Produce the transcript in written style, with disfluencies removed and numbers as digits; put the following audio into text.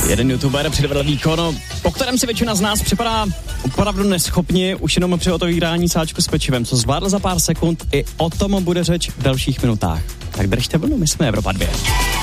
Jeden youtuber předvedl výkon, po kterém si většina z nás připadá opravdu neschopně, už jenom při otevírání sáčku s pečivem, co zvládl za pár sekund, i o tom bude řeč v dalších minutách. Tak držte vlnu, my jsme Evropa 2.